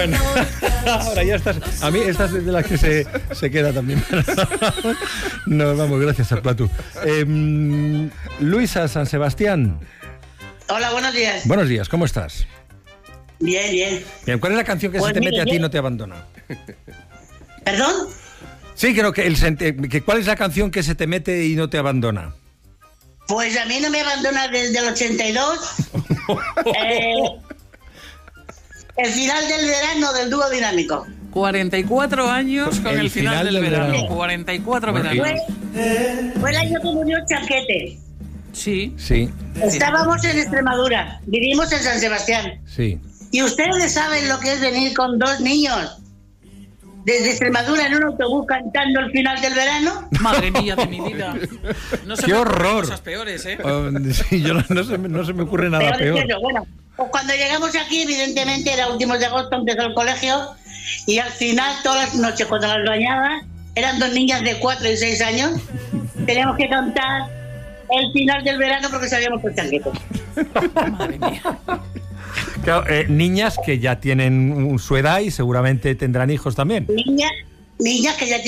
Bueno, ahora ya estás. A mí esta es de las que se queda también. Nos vamos, gracias al Platu. Luisa San Sebastián. Hola, buenos días. Buenos días, ¿cómo estás? Bien, bien. Bien, ¿cuál es la canción que Pues se te mire, mete a ti y yo- no te abandona? ¿Perdón? Sí, creo que ¿cuál es la canción que se te mete y no te abandona? Pues a mí no me abandona desde el 82. El final del verano del dúo dinámico. 44 años con el final del verano. 44 Bueno, veranos. Fue el año que murió Chanquete. Sí. Sí, Estábamos en Extremadura, vivimos en San Sebastián. sí. Y ustedes saben lo que es venir con 2 niños desde Extremadura en un autobús cantando el final del verano. Madre mía de mi vida. No se ¡Qué me ocurren horror! cosas peores, ¿eh? Sí, yo no se me ocurre nada Peor es peor. eso. Bueno, pues cuando llegamos aquí, evidentemente era últimos de agosto, empezó el colegio y al final, todas las noches cuando las bañaba, eran 2 niñas de 4 y 6 años, teníamos que cantar el final del verano porque sabíamos el Chanquete. Madre mía. Claro, niñas que ya tienen su edad y seguramente tendrán hijos también. Niñas que ya